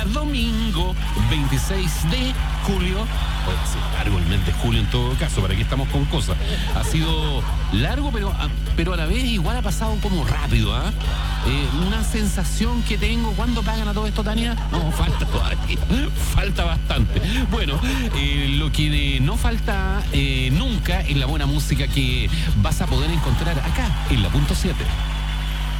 domingo 26 de julio. Oye, ha sido largo el mes de julio en todo caso, ¿para qué estamos con cosas? Ha sido largo, pero a la vez igual ha pasado como rápido, ¿ah? Una sensación que tengo, ¿cuándo pagan a todo esto, Tania? No, falta todavía, falta bastante. Bueno, lo que no falta nunca es la buena música que vas a poder encontrar acá, en la punto 7.